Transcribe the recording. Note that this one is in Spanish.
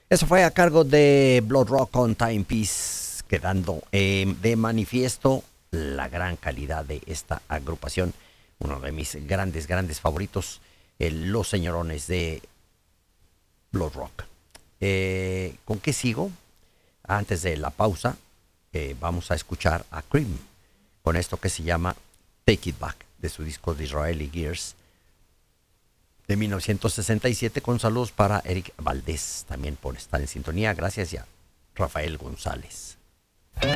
Eso fue a cargo de Blood Rock con Timepiece, quedando de manifiesto la gran calidad de esta agrupación. Uno de mis grandes, grandes favoritos, los señorones de Blood Rock. ¿Con qué sigo? Antes de la pausa, vamos a escuchar a Cream con esto que se llama Take It Back, de su disco de Israeli Gears de 1967, con saludos para Eric Valdés, también por estar en sintonía. Gracias, ya Rafael González.